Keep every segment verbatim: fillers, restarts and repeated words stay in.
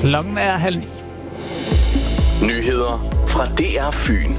Klokken er halv ni. Nyheder fra D R Fyn.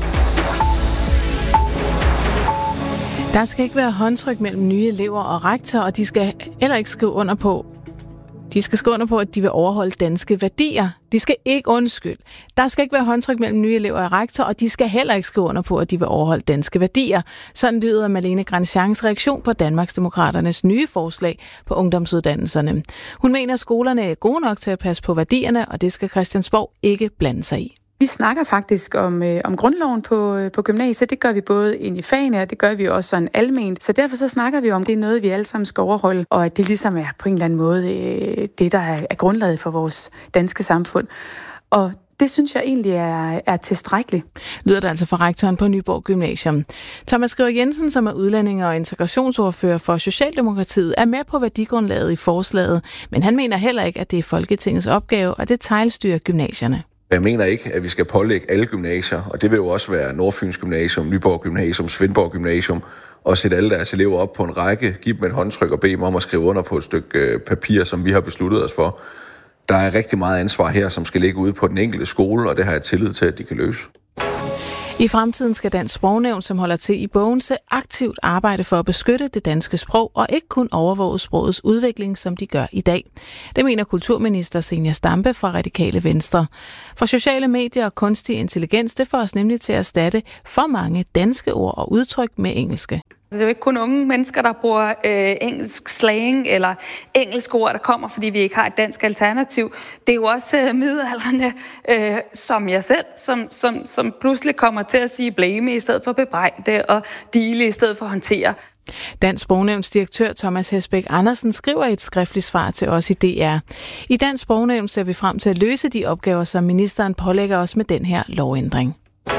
Der skal ikke være håndtryk mellem nye elever og rektor, og de skal heller ikke skrive under på, de skal skrive under på, at de vil overholde danske værdier. De skal ikke undskylde. Der skal ikke være håndtryk mellem nye elever og rektor, og de skal heller ikke skrive under på, at de vil overholde danske værdier. Sådan lyder Malene Grandjeans reaktion på Danmarksdemokraternes nye forslag på ungdomsuddannelserne. Hun mener, at skolerne er gode nok til at passe på værdierne, og det skal Christiansborg ikke blande sig i. Vi snakker faktisk om, øh, om grundloven på, øh, på gymnasiet. Det gør vi både ind i fagene, og det gør vi også sådan alment. Så derfor så snakker vi om, det er noget, vi alle sammen skal overholde, og at det ligesom er på en eller anden måde øh, det, der er, er grundlaget for vores danske samfund. Og det synes jeg egentlig er, er tilstrækkeligt. Lyder det altså fra rektoren på Nyborg Gymnasium. Thomas Skriver Jensen, som er udlændinge- og integrationsordfører for Socialdemokratiet, er med på værdigrundlaget i forslaget, men han mener heller ikke, at det er Folketingets opgave at detailstyre gymnasierne. Jeg mener ikke, at vi skal pålægge alle gymnasier, og det vil jo også være Nordfyns Gymnasium, Nyborg Gymnasium, Svendborg Gymnasium, og sætte alle deres elever op på en række, give dem et håndtryk og bede dem om at skrive under på et stykke papir, som vi har besluttet os for. Der er rigtig meget ansvar her, som skal ligge ude på den enkelte skole, og det har jeg tillid til, at de kan løse. I fremtiden skal Dansk Sprognævn, som holder til i Bogense, aktivt arbejde for at beskytte det danske sprog og ikke kun overvåge sprogets udvikling, som de gør i dag. Det mener kulturminister Zenia Stampe fra Radikale Venstre. For sociale medier og kunstig intelligens, det får os nemlig til at erstatte for mange danske ord og udtryk med engelske. Det er jo ikke kun unge mennesker, der bruger øh, engelsk slang eller engelske ord, der kommer, fordi vi ikke har et dansk alternativ. Det er jo også øh, midaldrende, øh, som jeg selv, som, som, som pludselig kommer til at sige blame i stedet for bebrejde og dele i stedet for håndtere. Dansk Sprognævns direktør Thomas Hesbæk Andersen skriver i et skriftligt svar til os i D R. I Dansk Sprognævn ser vi frem til at løse de opgaver, som ministeren pålægger os med den her lovændring.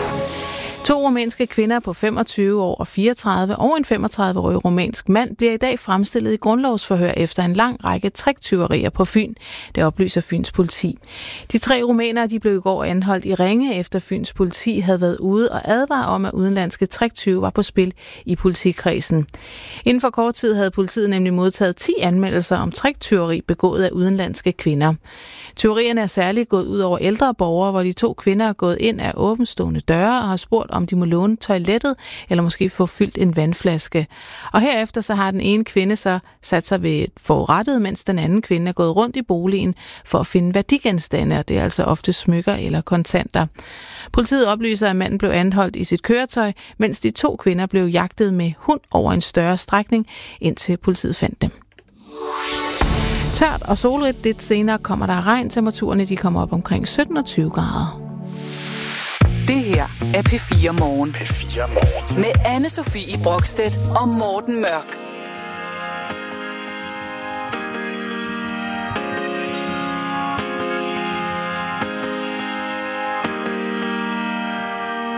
To rumænske kvinder på femogtyve år og fireogtredive og en femogtredive-årig rumænsk mand bliver i dag fremstillet i grundlovsforhør efter en lang række tricktyverier på Fyn. Det oplyser Fyns politi. De tre rumænere de blev i går anholdt i Ringe, efter Fyns politi havde været ude og advare om, at udenlandske tricktyve var på spil i politikredsen. Inden for kort tid havde politiet nemlig modtaget ti anmeldelser om tricktyveri begået af udenlandske kvinder. Tyverierne er særligt gået ud over ældre borgere, hvor de to kvinder er gået ind af åbenstående døre og har spurgt, om de må låne toilettet, eller måske få fyldt en vandflaske. Og herefter så har den ene kvinde så sat sig ved forrettet, mens den anden kvinde er gået rundt i boligen for at finde værdigenstande, og det er altså ofte smykker eller kontanter. Politiet oplyser, at manden blev anholdt i sit køretøj, mens de to kvinder blev jagtet med hund over en større strækning, indtil politiet fandt dem. Tørt og solrigt, lidt senere kommer der regn. Temperaturerne de kommer op omkring sytten og tyve grader. Det her er P fire Morgen. P fire Morgen. Med Anne Sofie Brokstedt og Morten Mørk.